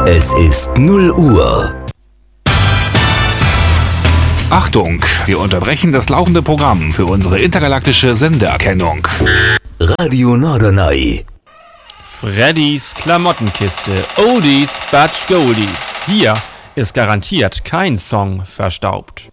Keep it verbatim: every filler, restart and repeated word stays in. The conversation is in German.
Es ist null Uhr. Achtung, wir unterbrechen das laufende Programm für unsere intergalaktische Sendeerkennung. Radio Norderney. Freddys Klamottenkiste. Oldies but Goldies. Hier ist garantiert kein Song verstaubt.